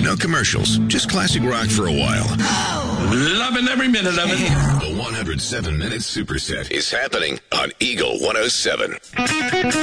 No commercials, just classic rock for a while. Loving every minute of it. The 107-minute superset is happening on Eagle 107.